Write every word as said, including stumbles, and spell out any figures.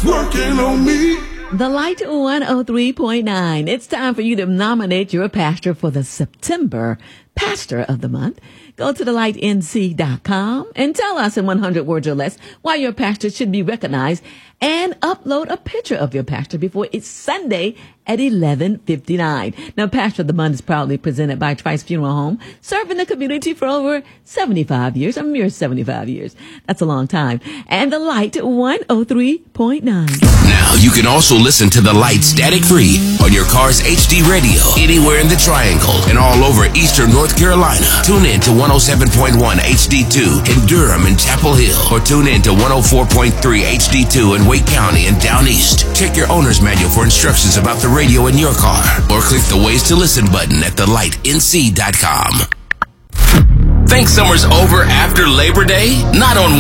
working on me. The Light one oh three point nine. It's time for you to nominate your pastor for the September Pastor of the Month. Go to the light n c dot com and tell us in one hundred words or less why your pastor should be recognized, and upload a picture of your pastor before it's Sunday at eleven fifty-nine. Now, Pastor of the Month is proudly presented by Trice Funeral Home, serving the community for over seventy-five years, a mere seventy-five years. That's a long time. And the Light one oh three point nine. Now you can also listen to The Light static-free on your car's H D radio, anywhere in the Triangle and all over eastern North Carolina. Tune in to one oh seven point one H D two in Durham and Chapel Hill, or tune in to one oh four point three H D two in Wake County and Down East. Check your owner's manual for instructions about the radio in your car, or click the Ways to Listen button at the light n c dot com. Think summer's over after Labor Day? Not on